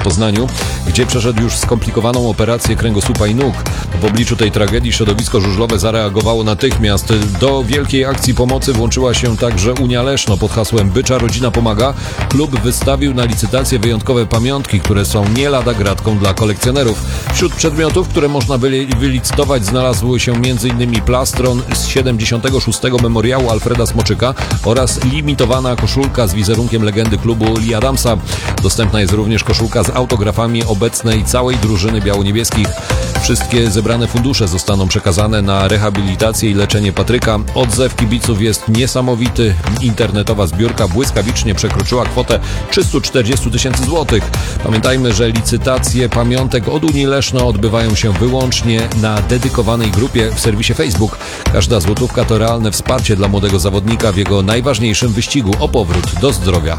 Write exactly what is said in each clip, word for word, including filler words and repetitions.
Poznaniu, gdzie przeszedł już skomplikowaną operację kręgosłupa i nóg. W obliczu tej tragedii środowisko żużlowe zareagowało natychmiast. Do wielkiej akcji pomocy włączyła się także Unia Leszno. Pod hasłem Bycza Rodzina Pomaga klub wystawił na licytację wyjątkowe pamiątki, które są nie lada gratką dla kolekcjonerów. Wśród przedmiotów, które można byli wylicytować, znalazły się m.in. plastron z siedemdziesiątego szóstego memoriału Alfreda Smoczyka oraz limitowana koszulka z wizerunkiem legendy klubu Lee Adamsa. Dostępna jest również koszulka z autografami obecnej całej drużyny biało-niebieskich. Wszystkie zebrane fundusze zostaną przekazane na rehabilitację i leczenie Patryka. Odzew kibiców jest niesamowity. Internetowa zbiórka błyskawicznie przekroczyła kwotę trzysta czterdzieści tysięcy złotych. Pamiętajmy, że licytacje pamiątek od Unii Leszno odbywają się wyłącznie na dedykowanej grupie w serwisie Facebook. Każda złotówka to realne wsparcie dla młodego zawodnika w jego najważniejszym wyścigu o powrót do zdrowia.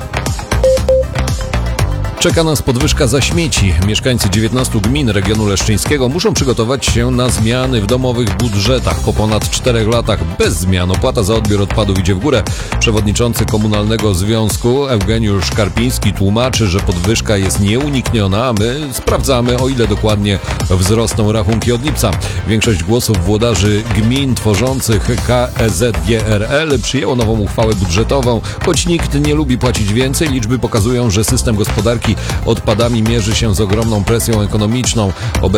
Czeka nas podwyżka za śmieci. Mieszkańcy dziewiętnastu gmin regionu leszczyńskiego muszą przygotować się na zmiany w domowych budżetach. Po ponad czterech latach bez zmian opłata za odbiór odpadów idzie w górę. Przewodniczący Komunalnego Związku Eugeniusz Karpiński tłumaczy, że podwyżka jest nieunikniona, a my sprawdzamy, o ile dokładnie wzrosną rachunki od lipca. Większość głosów włodarzy gmin tworzących K E Z G R L przyjęło nową uchwałę budżetową. Choć nikt nie lubi płacić więcej, liczby pokazują, że system gospodarki odpadami mierzy się z ogromną presją ekonomiczną.